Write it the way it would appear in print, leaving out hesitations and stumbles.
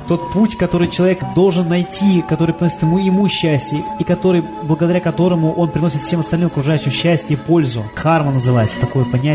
тот путь, который человек должен найти, который приносит ему счастье, и который, благодаря которому он приносит всем остальным окружающим счастье и пользу. Карма называется такое понятие.